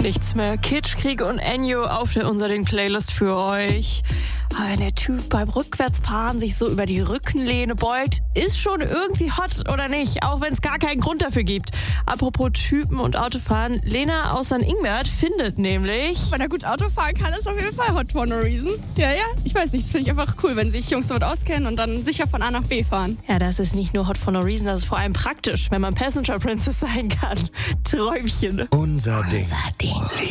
Nichts mehr Kitsch, Krieg und Ennio auf der Unser-Ding-Playlist für euch. Aber wenn der Typ beim Rückwärtsfahren sich so über die Rückenlehne beugt, ist schon irgendwie hot, oder nicht? Auch wenn es gar keinen Grund dafür gibt. Apropos Typen und Autofahren, Lena aus St. Ingbert findet nämlich... Wenn er gut Auto fahren kann, ist auf jeden Fall hot for no reason. Ja, ich weiß nicht, das finde ich einfach cool, wenn sich Jungs damit auskennen und dann sicher von A nach B fahren. Ja, das ist nicht nur hot for no reason, das ist vor allem praktisch, wenn man Passenger Princess sein kann. Träumchen. Unser Ding.